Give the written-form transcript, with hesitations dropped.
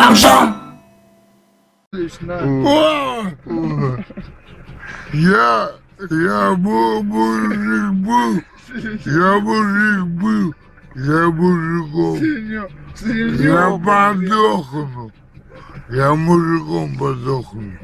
бомжом. Я мужик был, я мужиком, я подохну, я мужиком подохну.